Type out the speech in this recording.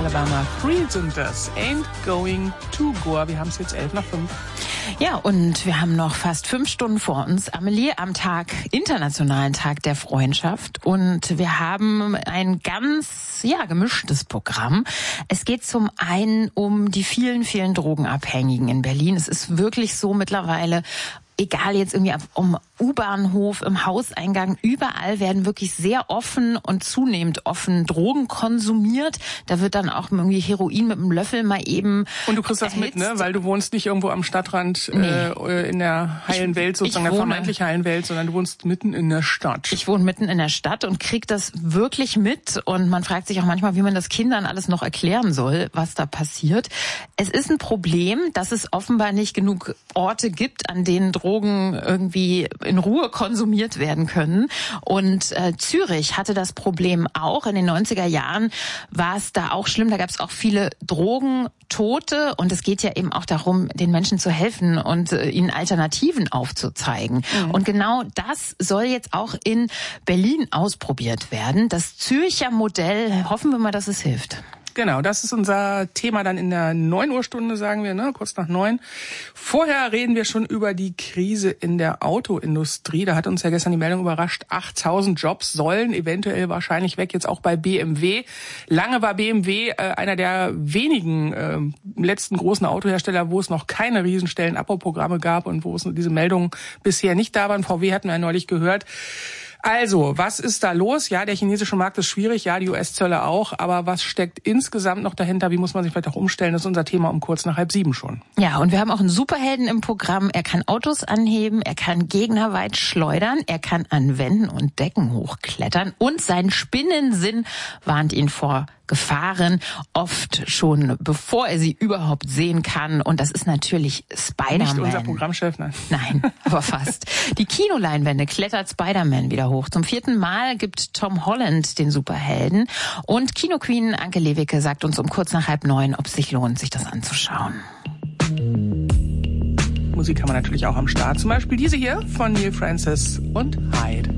Alabama 3 sind das. Ain't going to Goa. Wir haben es jetzt 11:05. Ja, und wir haben noch fast 5 Stunden vor uns. Amelie, am internationalen Tag der Freundschaft. Und wir haben ein ganz, gemischtes Programm. Es geht zum einen um die vielen, vielen Drogenabhängigen in Berlin. Es ist wirklich so mittlerweile, egal jetzt irgendwie um U-Bahnhof, im Hauseingang, überall werden wirklich sehr offen und zunehmend offen Drogen konsumiert. Da wird dann auch irgendwie Heroin mit einem Löffel mal eben Und du kriegst das mit, ne? Weil du wohnst nicht irgendwo am Stadtrand in der heilen Welt, sozusagen der vermeintlich heilen Welt, sondern du wohnst mitten in der Stadt. Ich wohne mitten in der Stadt und krieg das wirklich mit. Und man fragt sich auch manchmal, wie man das Kindern alles noch erklären soll, was da passiert. Es ist ein Problem, dass es offenbar nicht genug Orte gibt, an denen Drogen irgendwie in Ruhe konsumiert werden können. Und Zürich hatte das Problem auch. In den 90er Jahren war es da auch schlimm. Da gab es auch viele Drogentote. Und es geht ja eben auch darum, den Menschen zu helfen und ihnen Alternativen aufzuzeigen. Mhm. Und genau das soll jetzt auch in Berlin ausprobiert werden. Das Zürcher Modell, hoffen wir mal, dass es hilft. Genau, das ist unser Thema dann in der 9 Uhr Stunde, sagen wir, ne, kurz nach 9. Vorher reden wir schon über die Krise in der Autoindustrie. Da hat uns ja gestern die Meldung überrascht, 8.000 Jobs sollen eventuell wahrscheinlich weg, jetzt auch bei BMW. Lange war BMW einer der wenigen letzten großen Autohersteller, wo es noch keine Riesenstellenabbauprogramme gab und wo es diese Meldungen bisher nicht da waren. VW hatten wir ja neulich gehört. Also, was ist da los? Ja, der chinesische Markt ist schwierig, ja, die US-Zölle auch, aber was steckt insgesamt noch dahinter? Wie muss man sich vielleicht auch umstellen? Das ist unser Thema um kurz nach 6:30 schon. Ja, und wir haben auch einen Superhelden im Programm. Er kann Autos anheben, er kann Gegner weit schleudern, er kann an Wänden und Decken hochklettern und sein Spinnensinn warnt ihn vor Gefahren, oft schon bevor er sie überhaupt sehen kann. Und das ist natürlich Spider-Man. Nicht unser Programmchef, nein. Nein, aber fast. Die Kinoleinwände klettert Spider-Man wieder hoch. Zum 4. Mal gibt Tom Holland den Superhelden. Und Kinoqueen Anke Lewicke sagt uns um kurz nach 8:30, ob es sich lohnt, sich das anzuschauen. Musik haben wir natürlich auch am Start. Zum Beispiel diese hier von Neil Francis und Hyde.